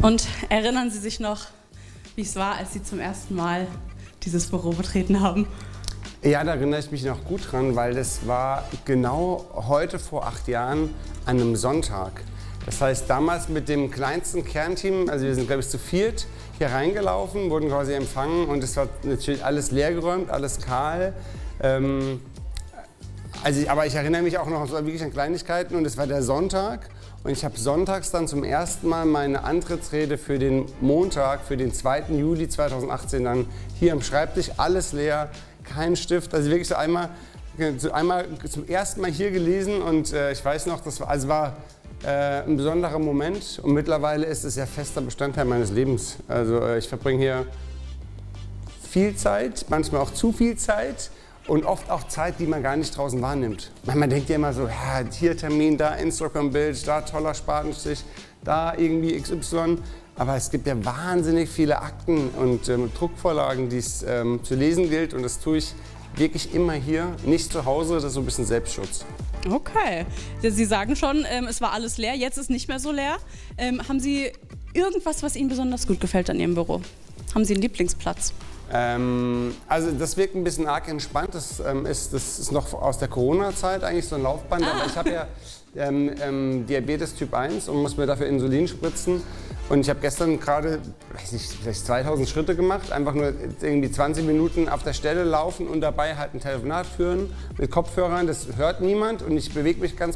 Und erinnern Sie sich noch, wie es war, als Sie zum ersten Mal dieses Büro betreten haben? Ja, da erinnere ich mich noch gut dran, weil das war genau heute vor 8 Jahren an einem Sonntag. Das heißt, damals mit dem kleinsten Kernteam, also wir sind, glaube ich, zu viert, hier reingelaufen, wurden quasi empfangen und es war natürlich alles leergeräumt, alles kahl. Aber ich erinnere mich auch noch wirklich an Kleinigkeiten und es war der Sonntag und ich habe sonntags dann zum ersten Mal meine Antrittsrede für den Montag, für den 2. Juli 2018 dann hier am Schreibtisch, alles leer, kein Stift, also wirklich so einmal zum ersten Mal hier gelesen und ich weiß noch, das war ein besonderer Moment und mittlerweile ist es ja fester Bestandteil meines Lebens. Also ich verbringe hier viel Zeit, manchmal auch zu viel Zeit und oft auch Zeit, die man gar nicht draußen wahrnimmt. Man denkt ja immer so, ja, hier Termin, da Instagram-Bild, da toller Spatenstich, da irgendwie XY. Aber es gibt ja wahnsinnig viele Akten und Druckvorlagen, die es zu lesen gilt und das tue ich wirklich immer hier, nicht zu Hause, das ist so ein bisschen Selbstschutz. Okay. Sie sagen schon, es war alles leer, jetzt ist nicht mehr so leer. Haben Sie irgendwas, was Ihnen besonders gut gefällt an Ihrem Büro? Haben Sie einen Lieblingsplatz? Also das wirkt ein bisschen arg entspannt, das ist noch aus der Corona-Zeit eigentlich so ein Laufband, aber ich habe ja Diabetes Typ 1 und muss mir dafür Insulin spritzen. Und ich habe gestern gerade, weiß nicht, vielleicht 2000 Schritte gemacht, einfach nur irgendwie 20 Minuten auf der Stelle laufen und dabei halt ein Telefonat führen mit Kopfhörern. Das hört niemand und ich bewege mich ganz